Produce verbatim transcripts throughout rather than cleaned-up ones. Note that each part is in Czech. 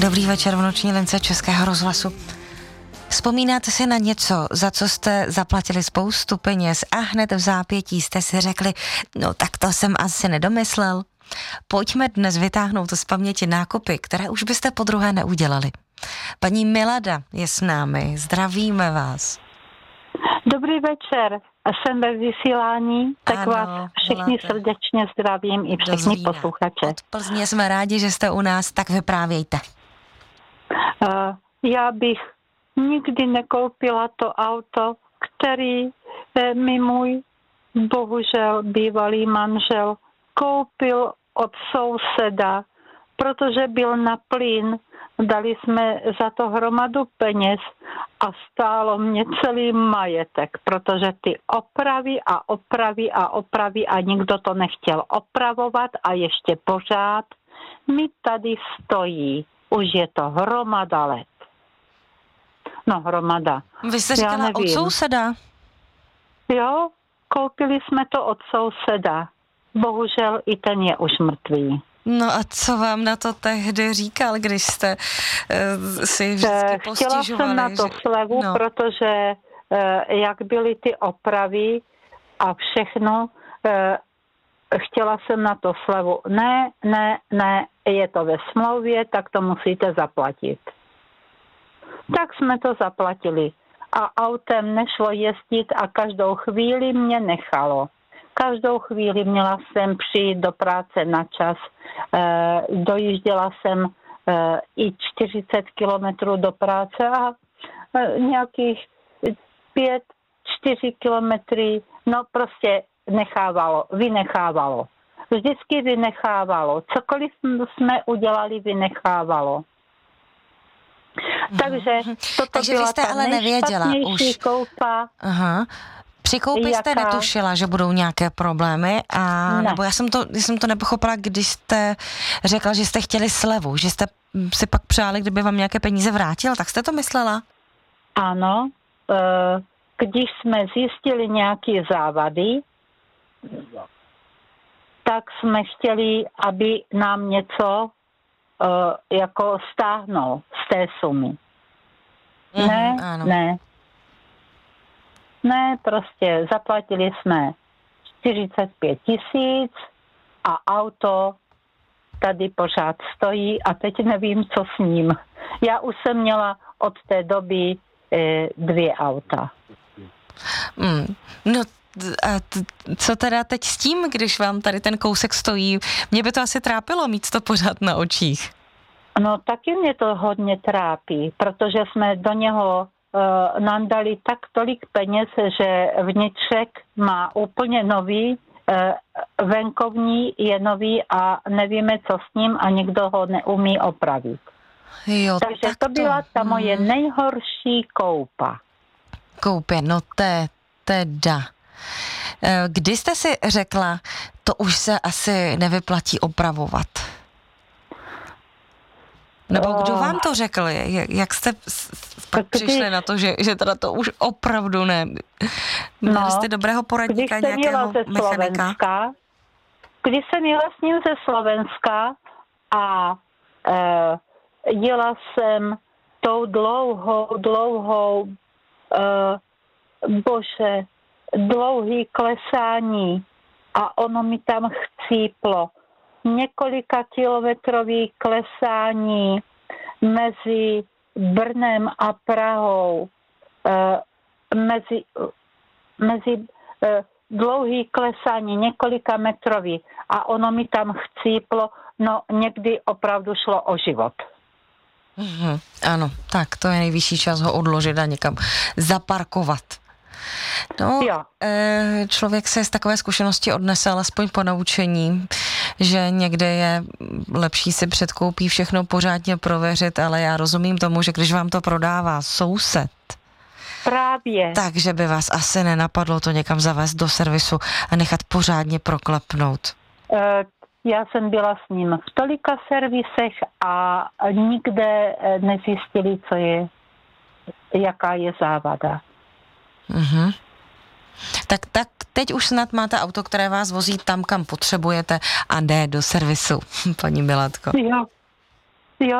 Dobrý večer v noční lince Českého rozhlasu. Vzpomínáte si na něco, za co jste zaplatili spoustu peněz a hned v zápětí jste si řekli, no tak to jsem asi nedomyslel? Pojďme dnes vytáhnout z paměti nákupy, které už byste podruhé neudělali. Paní Milada je s námi, zdravíme vás. Dobrý večer, jsem ve vysílání, tak ano, vás všichni voláte. Srdečně zdravím i všechny posluchače. Od Plzně jsme rádi, že jste u nás, tak vyprávějte. Uh, já bych nikdy nekoupila to auto, který eh, mi můj bohužel bývalý manžel koupil od souseda, protože byl na plyn. Dali jsme za to hromadu peněz a stálo mě celý majetek, protože ty opravy a opravy a opravy a nikdo to nechtěl opravovat a ještě pořád mi tady stojí. Už je to hromada let. No, hromada. Vy jste říkala od souseda? Jo, koupili jsme to od souseda. Bohužel i ten je už mrtvý. No a co vám na to tehdy říkal, když jste uh, si vždycky postěžovali? Chtěla jsem na to že... slevu, no. Protože uh, jak byly ty opravy a všechno, uh, chtěla jsem na to slevu. Ne, ne, ne, je to ve smlouvě, tak to musíte zaplatit. Tak jsme to zaplatili. A autem nešlo jezdit a každou chvíli mě nechalo. Každou chvíli měla jsem přijít do práce na čas. E, dojížděla jsem e, i čtyřicet kilometrů do práce a e, nějakých pět, čtyři kilometry, no prostě nechávalo, vynechávalo. Vždycky vynechávalo. Cokoliv jsme udělali, vynechávalo. Takže toto Takže byla vy jste ta ale nevěděla už. Koupa. Aha. Při koupi jste Jaká? netušila, že budou nějaké problémy, a Ne. nebo já jsem to, já jsem to nepochopila, když jste řekla, že jste chtěli slevu, že jste si pak přáli, kdyby vám nějaké peníze vrátil, tak jste to myslela? Ano, když jsme zjistili nějaké závady, tak jsme chtěli, aby nám něco jako stáhnul z té sumy. Mm, ne, ano. ne. Ne, prostě zaplatili jsme čtyřicet pět tisíc a auto tady pořád stojí a teď nevím, co s ním. Já už jsem měla od té doby e, dvě auta. Mm, no a t- co teda teď s tím, když vám tady ten kousek stojí? Mě by to asi trápilo mít to pořád na očích. No taky mě to hodně trápí, protože jsme do něho uh, nám dali tak tolik peněz, že vnitřek má úplně nový, uh, venkovní je nový a nevíme, co s ním a nikdo ho neumí opravit. Jo, Takže tak to byla ta mm. moje nejhorší koupa. Koupě, no te, teda. Kdy jste si řekla, to už se asi nevyplatí opravovat? Nebo kdo vám to řekl? Jak jste pak Když, přišli na to, že, že teda to už opravdu ne? Měli no, jste dobrého poradníka, když jsem nějakého jela ze mechanika? Slovenska, když jsem jela s ním ze Slovenska a e, jela jsem tou dlouhou, dlouhou, e, bože, dlouhý klesání a ono mi tam chcíplo. Několika kilometrový klesání mezi Brnem a Prahou, e, mezi, mezi e, dlouhý klesání, několika metrový a ono mi tam chcíplo, no někdy opravdu šlo o život. Mhm, ano, tak to je nejvyšší čas ho odložit a někam zaparkovat. No, e, člověk se z takové zkušenosti odnese alespoň po naučení, že někde je lepší si před koupí všechno pořádně prověřit, ale já rozumím tomu, že když vám to prodává soused, právě, takže by vás asi nenapadlo to někam zavést do servisu a nechat pořádně proklepnout. E, já jsem byla s ním v tolika servisech a nikde nezjistili, co je, jaká je závada. Mhm. Tak, tak teď už snad máte auto, které vás vozí tam, kam potřebujete a ne do servisu, paní Miladko. Jo, jo,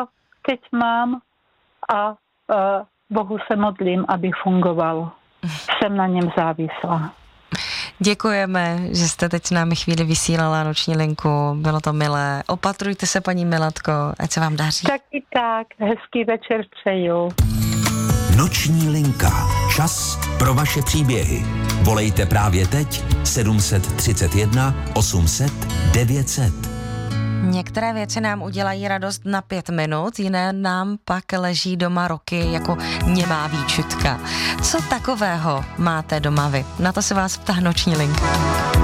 teď mám a uh, Bohu se modlím, aby fungoval. Jsem na něm závislá. Děkujeme, že jste teď s námi chvíli vysílala noční linku. Bylo to milé. Opatrujte se, paní Milatko, ať se vám daří. Taky tak. Hezký večer přeju. Noční linka. Čas pro vaše příběhy. Volejte právě teď sedm set třicet jedna osm set devět set. Některé věci nám udělají radost na pět minut, jiné nám pak leží doma roky jako němá výčitka. Co takového máte doma vy? Na to se vás ptá noční linka.